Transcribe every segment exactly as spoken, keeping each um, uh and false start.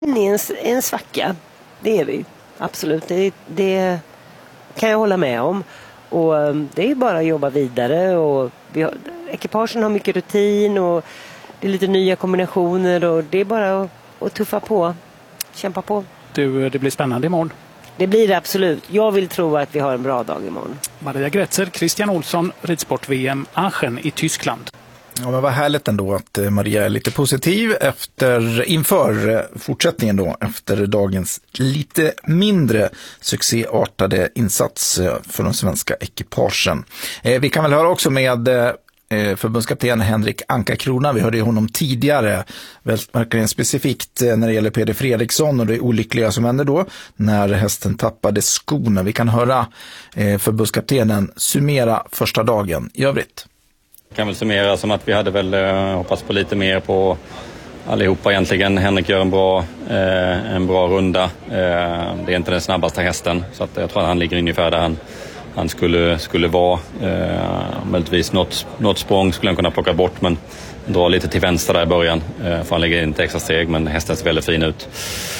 Det är en, en svacka, det är vi. Absolut, det, det kan jag hålla med om. Och det är bara att jobba vidare. Och vi har, ekipagen har mycket rutin och det är lite nya kombinationer. Och det är bara att, att tuffa på, kämpa på. Du, det blir spännande imorgon. Det blir det absolut. Jag vill tro att vi har en bra dag imorgon. Maria Grätzer, Christian Olsson, ridsport-V M Aachen i Tyskland. Ja, men vad härligt ändå att Maria är lite positiv efter, inför fortsättningen då, efter dagens lite mindre succéartade insats för de svenska ekipagen. Eh, vi kan väl höra också med eh, förbundskapten Henrik Anka-Crona. Vi hörde honom tidigare, verkligen specifikt när det gäller Peder Fredriksson och det olyckliga som hände då när hästen tappade skorna. Vi kan höra eh, förbundskaptenen summera första dagen i övrigt. Jag kan väl summera som att vi hade väl eh, hoppats på lite mer på allihopa egentligen. Henrik gör en bra, eh, en bra runda. Eh, det är inte den snabbaste hästen så att jag tror att han ligger ungefär där han, han skulle, skulle vara. Eh, möjligtvis något, något språng skulle han kunna plocka bort men dra lite till vänster där i början. Eh, för han lägger inte extra steg men hästen ser väldigt fin ut.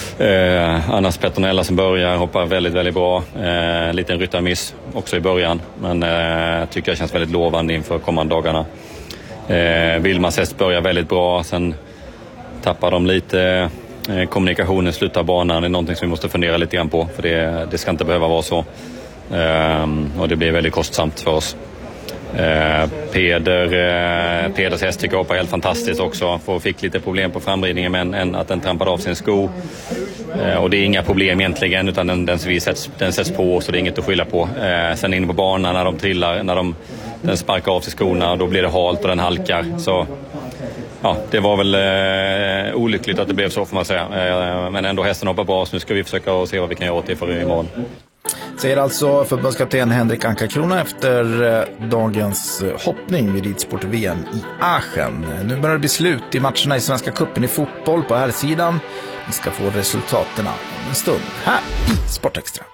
Eh, Annas Petronella som börjar hoppar väldigt, väldigt bra. Eh, en liten ryttarmiss också i början. Men eh, tycker jag känns väldigt lovande inför kommande dagarna. Eh, Vilmas häst börjar väldigt bra. Sen tappar de lite eh, kommunikationen, slutar banan. Det är någonting som vi måste fundera lite grann på. För det, det ska inte behöva vara så. Eh, och det blir väldigt kostsamt för oss. Eh, Peder, eh, Peders häst tycker jag hoppar helt fantastiskt också. Får, fick lite problem på framridningen men en, att den trampade av sin sko. Eh, och det är inga problem egentligen utan den, den, sätts, den sätts på så det är inget att skylla på. Eh, sen inne på banan när de trillar, när de, den sparkar av sig skorna då blir det halt och den halkar. Så ja, det var väl eh, olyckligt att det blev så får man säga. Eh, men ändå hästen hoppar bra så nu ska vi försöka se vad vi kan göra åt det för imorgon. Säger alltså förbundskapten Henrik Anka-Crona efter dagens hoppning vid ridsport-V M i Aachen. Nu börjar det bli slut i matcherna i Svenska cupen i fotboll på här sidan. Vi ska få resultaten om en stund här i Sportextra.